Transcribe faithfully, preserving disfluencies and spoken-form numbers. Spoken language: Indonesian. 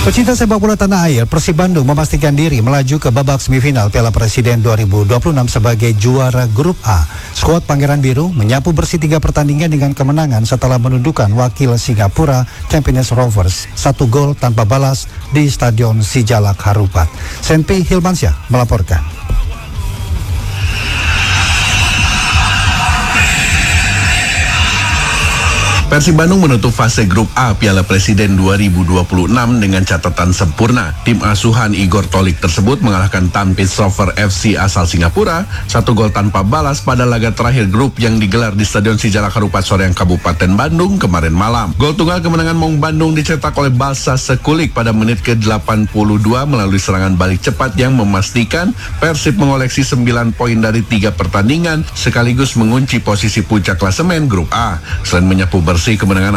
Pecinta sepak bola tanah air, Persib Bandung memastikan diri melaju ke babak semifinal Piala Presiden dua ribu dua puluh enam sebagai juara Grup A. Skuad Pangeran Biru menyapu bersih tiga pertandingan dengan kemenangan setelah menundukkan wakil Singapura Tampines Rovers satu gol tanpa balas di Stadion Sijalak Harupat. Senpi Hilmansyah melaporkan. Persib Bandung menutup fase Grup A Piala Presiden dua ribu dua puluh enam dengan catatan sempurna. Tim asuhan Igor Tolik tersebut mengalahkan Tampines Rovers F C asal Singapura satu gol tanpa balas pada laga terakhir grup yang digelar di Stadion Sijalak Harupat Soreang Kabupaten Bandung kemarin malam. Gol tunggal kemenangan Maung Bandung dicetak oleh Balsa Sekulik pada menit ke delapan puluh dua melalui serangan balik cepat yang memastikan Persib mengoleksi sembilan poin dari tiga pertandingan sekaligus mengunci posisi puncak klasemen Grup A. Selain menyapu bersih kemenangan